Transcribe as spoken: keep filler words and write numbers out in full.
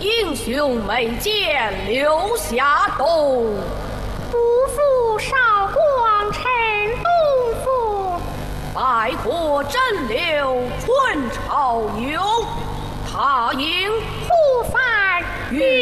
英雄美剑留下洞。 不负韶光陈东府， 百国争流春潮涌。他应忽犯与